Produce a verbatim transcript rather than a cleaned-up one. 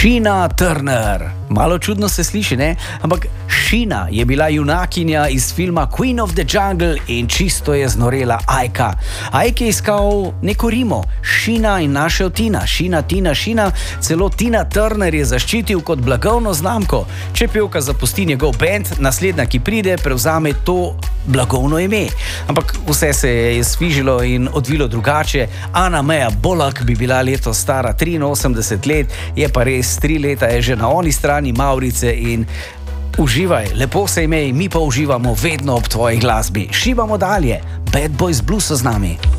Sheena Turner. Malo čudno se sliši, ne? Ampak Sheena je bila junakinja iz filma Queen of the Jungle in čisto je znorela Ajka. Ajk je iskal neko rimo, Sheena in našel Tina. Sheena, Tina, Sheena, celo Tina Turner je zaščitil kot blagovno znamko. Če pevka zapusti njegov band, naslednja, ki pride, prevzame to blagovno ime. Ampak vse se je sfižilo in odvilo drugače. Anna Maya Bullock bi bila letos stara triinosemdeset let, je pa res tri leta je že na oni strani Mavrice in uživaj, lepo se imej, mi pa uživamo vedno ob tvoji glasbi. Šibamo dalje, Bad Boys Blues so z nami.